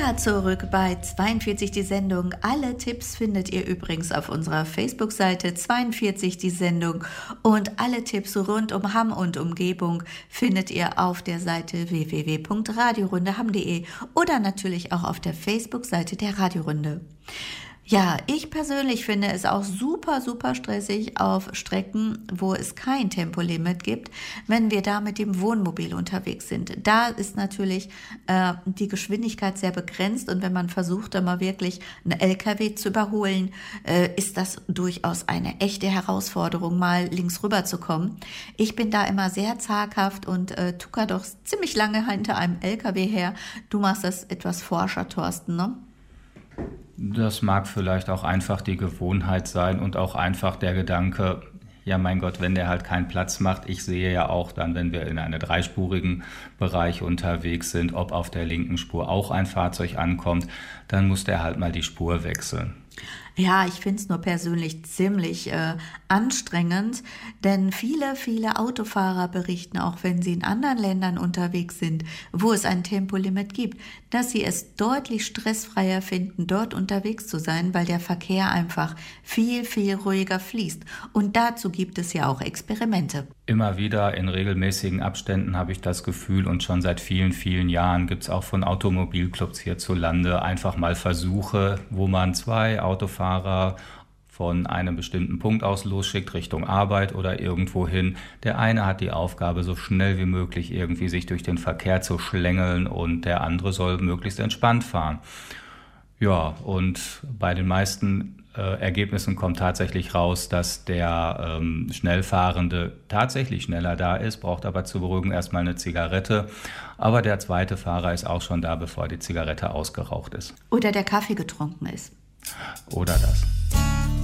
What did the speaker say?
Ja, zurück bei 42 die Sendung. Alle Tipps findet ihr übrigens auf unserer Facebook-Seite 42 die Sendung und alle Tipps rund um Hamm und Umgebung findet ihr auf der Seite www.radiorundehamm.de oder natürlich auch auf der Facebook-Seite der Radiorunde. Ja, ich persönlich finde es auch super, super stressig auf Strecken, wo es kein Tempolimit gibt, wenn wir da mit dem Wohnmobil unterwegs sind. Da ist natürlich die Geschwindigkeit sehr begrenzt und wenn man versucht, da mal wirklich einen LKW zu überholen, ist das durchaus eine echte Herausforderung, mal links rüber zu kommen. Ich bin da immer sehr zaghaft und tucker doch ziemlich lange hinter einem LKW her. Du machst das etwas forscher, Thorsten, ne? Das mag vielleicht auch einfach die Gewohnheit sein und auch einfach der Gedanke, ja mein Gott, wenn der halt keinen Platz macht, ich sehe ja auch dann, wenn wir in einem dreispurigen Bereich unterwegs sind, ob auf der linken Spur auch ein Fahrzeug ankommt, dann muss der halt mal die Spur wechseln. Ja, ich finde es nur persönlich ziemlich anstrengend, denn viele Autofahrer berichten, auch wenn sie in anderen Ländern unterwegs sind, wo es ein Tempolimit gibt, dass sie es deutlich stressfreier finden, dort unterwegs zu sein, weil der Verkehr einfach viel ruhiger fließt. Und dazu gibt es ja auch Experimente. Immer wieder in regelmäßigen Abständen habe ich das Gefühl und schon seit vielen Jahren gibt es auch von Automobilclubs hierzulande einfach mal Versuche, wo man 2 Autofahrer von einem bestimmten Punkt aus losschickt, Richtung Arbeit oder irgendwo hin. Der eine hat die Aufgabe, so schnell wie möglich irgendwie sich durch den Verkehr zu schlängeln und der andere soll möglichst entspannt fahren. Ja, und bei den meisten Ergebnissen kommt tatsächlich raus, dass der Schnellfahrende tatsächlich schneller da ist, braucht aber zur Beruhigung erstmal eine Zigarette. Aber der zweite Fahrer ist auch schon da, bevor die Zigarette ausgeraucht ist. Oder der Kaffee getrunken ist. Oder das.